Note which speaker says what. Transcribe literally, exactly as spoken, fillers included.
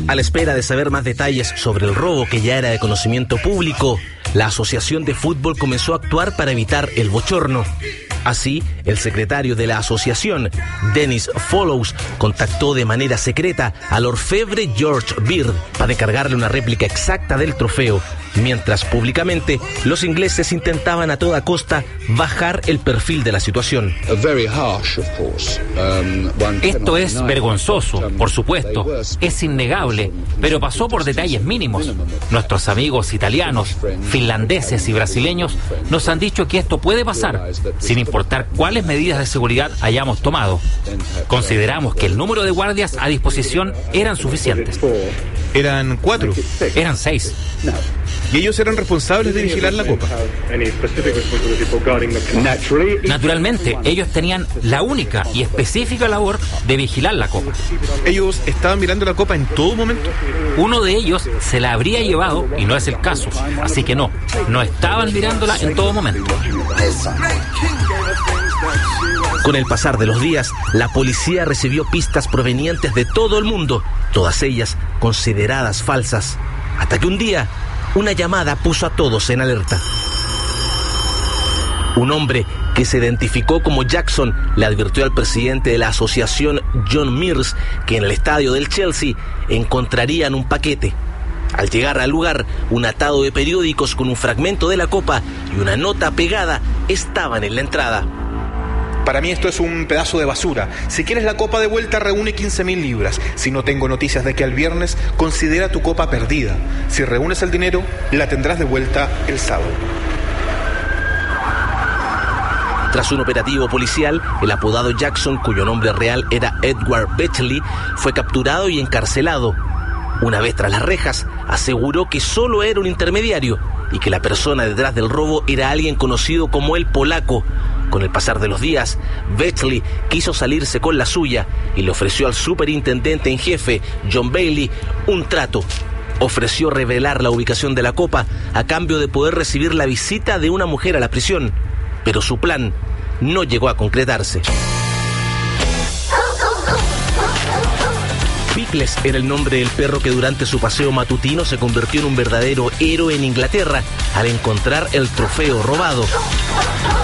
Speaker 1: A la espera de saber más detalles sobre el robo, que ya era de conocimiento público, la Asociación de Fútbol comenzó a actuar para evitar el bochorno. Así, el secretario de la asociación, Dennis Follows, contactó de manera secreta al orfebre George Beard para encargarle una réplica exacta del trofeo, mientras públicamente los ingleses intentaban a toda costa bajar el perfil de la situación.
Speaker 2: Esto es vergonzoso, por supuesto, es innegable, pero pasó por detalles mínimos. Nuestros amigos italianos, finlandeses y brasileños nos han dicho que esto puede pasar, sin importar cuáles medidas de seguridad hayamos tomado. Consideramos que el número de guardias a disposición eran suficientes.
Speaker 3: ¿Eran cuatro?
Speaker 2: Eran seis.
Speaker 3: ¿Y ellos eran responsables de vigilar la copa?
Speaker 2: Naturalmente, ellos tenían la única y específica labor de vigilar la copa.
Speaker 3: ¿Ellos estaban mirando la copa en todo momento?
Speaker 2: Uno de ellos se la habría llevado y no es el caso, así que no, no estaban mirándola en todo momento.
Speaker 1: Con el pasar de los días, la policía recibió pistas provenientes de todo el mundo, todas ellas consideradas falsas, hasta que un día una llamada puso a todos en alerta. Un hombre que se identificó como Jackson le advirtió al presidente de la asociación, John Mears, que en el estadio del Chelsea encontrarían un paquete. Al llegar al lugar, un atado de periódicos con un fragmento de la copa y una nota pegada estaban en la entrada.
Speaker 3: Para mí esto es un pedazo de basura. Si quieres la copa de vuelta, reúne quince mil libras. Si no tengo noticias de que al viernes, considera tu copa perdida. Si reúnes el dinero, la tendrás de vuelta el sábado.
Speaker 1: Tras un operativo policial, el apodado Jackson, cuyo nombre real era Edward Bechley, fue capturado y encarcelado. Una vez tras las rejas, aseguró que solo era un intermediario y que la persona detrás del robo era alguien conocido como el Polaco. Con el pasar de los días, Bechley quiso salirse con la suya y le ofreció al superintendente en jefe, John Bailey, un trato. Ofreció revelar la ubicación de la copa a cambio de poder recibir la visita de una mujer a la prisión, pero su plan no llegó a concretarse. Pickles era el nombre del perro que durante su paseo matutino se convirtió en un verdadero héroe en Inglaterra al encontrar el trofeo robado.